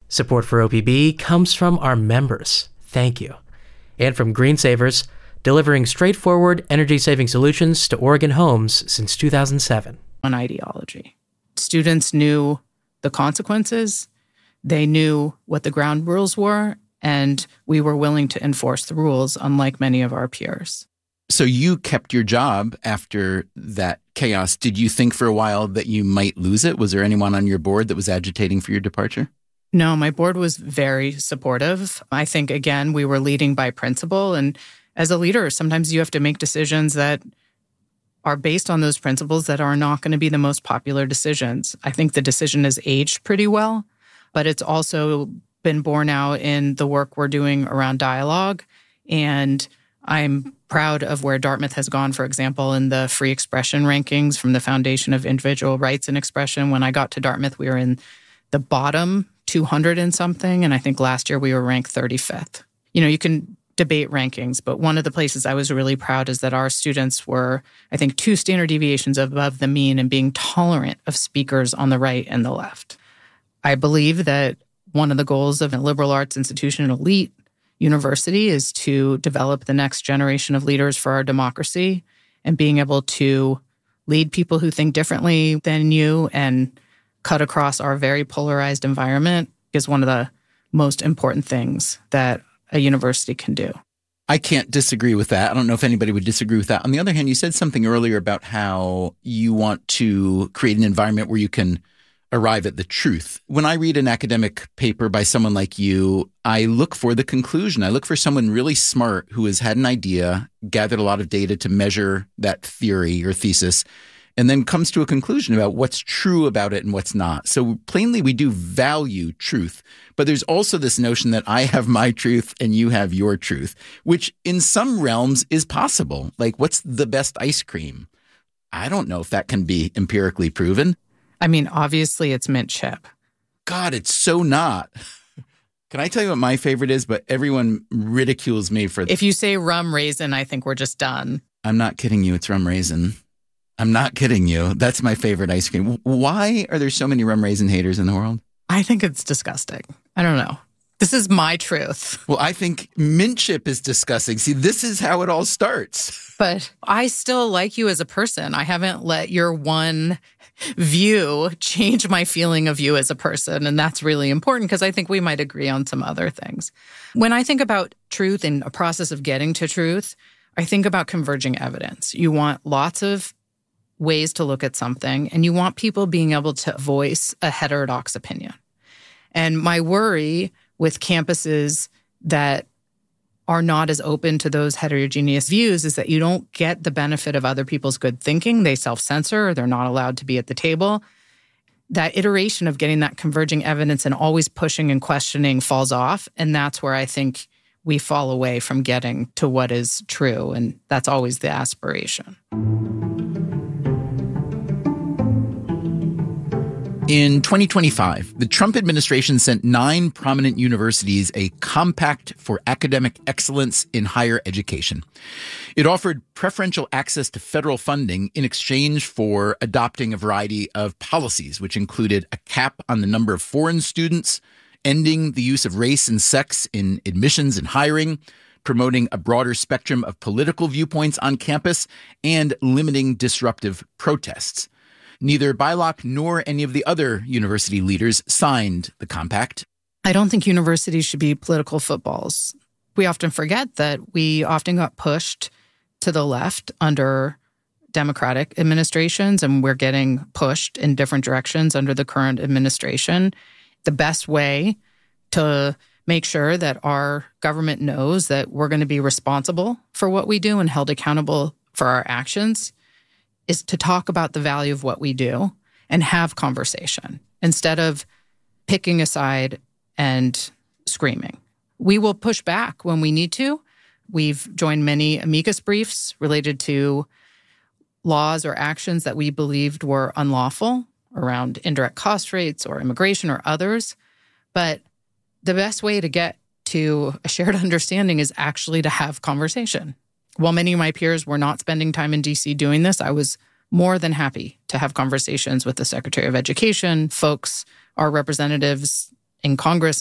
Support for OPB comes from our members. Thank you. And from Green Savers, delivering straightforward energy-saving solutions to Oregon homes since 2007. On ideology. Students knew the consequences, they knew what the ground rules were, and we were willing to enforce the rules, unlike many of our peers. So you kept your job after that chaos. Did you think for a while that you might lose it? Was there anyone on your board that was agitating for your departure? No, my board was very supportive. I think, again, we were leading by principle. And as a leader, sometimes you have to make decisions that are based on those principles that are not going to be the most popular decisions. I think the decision has aged pretty well, but it's also been borne out in the work we're doing around dialogue. And I'm proud of where Dartmouth has gone, for example, in the free expression rankings from the Foundation of Individual Rights and Expression. When I got to Dartmouth, we were in the bottom 200 and something, and I think last year we were ranked 35th. You know, you can debate rankings, but one of the places I was really proud is that our students were, I think, 2 standard deviations above the mean in being tolerant of speakers on the right and the left. I believe that one of the goals of a liberal arts institution, an elite university, is to develop the next generation of leaders for our democracy, and being able to lead people who think differently than you and cut across our very polarized environment is one of the most important things that a university can do. I can't disagree with that. I don't know if anybody would disagree with that. On the other hand, you said something earlier about how you want to create an environment where you can arrive at the truth. When I read an academic paper by someone like you, I look for the conclusion. I look for someone really smart who has had an idea, gathered a lot of data to measure that theory or thesis, and then comes to a conclusion about what's true about it and what's not. So plainly, we do value truth. But there's also this notion that I have my truth and you have your truth, which in some realms is possible. Like, what's the best ice cream? I don't know if that can be empirically proven. I mean, obviously, it's mint chip. God, it's so not. Can I tell you what my favorite is? But everyone ridicules me for... If you say rum raisin, I think we're just done. I'm not kidding you. It's rum raisin. I'm not kidding you. That's my favorite ice cream. Why are there so many rum raisin haters in the world? I think it's disgusting. I don't know. This is my truth. Well, I think mint chip is disgusting. See, this is how it all starts. But I still like you as a person. I haven't let your one view change my feeling of you as a person. And that's really important because I think we might agree on some other things. When I think about truth and a process of getting to truth, I think about converging evidence. You want lots of ways to look at something, and you want people being able to voice a heterodox opinion. And my worry with campuses that are not as open to those heterogeneous views is that you don't get the benefit of other people's good thinking. They self-censor, they're not allowed to be at the table. That iteration of getting that converging evidence and always pushing and questioning falls off, and that's where I think we fall away from getting to what is true, and that's always the aspiration. In 2025, the Trump administration sent 9 prominent universities a Compact for Academic Excellence in Higher Education. It offered preferential access to federal funding in exchange for adopting a variety of policies, which included a cap on the number of foreign students, ending the use of race and sex in admissions and hiring, promoting a broader spectrum of political viewpoints on campus, and limiting disruptive protests. Neither Beilock nor any of the other university leaders signed the compact. I don't think universities should be political footballs. We often forget that we often got pushed to the left under Democratic administrations, and we're getting pushed in different directions under the current administration. The best way to make sure that our government knows that we're going to be responsible for what we do and held accountable for our actions is to talk about the value of what we do and have conversation instead of picking a side and screaming. We will push back when we need to. We've joined many amicus briefs related to laws or actions that we believed were unlawful around indirect cost rates or immigration or others. But the best way to get to a shared understanding is actually to have conversation. While many of my peers were not spending time in D.C. doing this, I was more than happy to have conversations with the Secretary of Education, folks, our representatives in Congress